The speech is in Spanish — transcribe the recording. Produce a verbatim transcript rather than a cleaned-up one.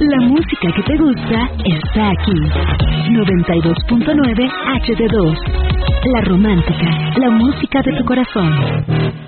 La música que te gusta está aquí. noventa y dos punto nueve H D dos. La Romántica, la música de tu corazón.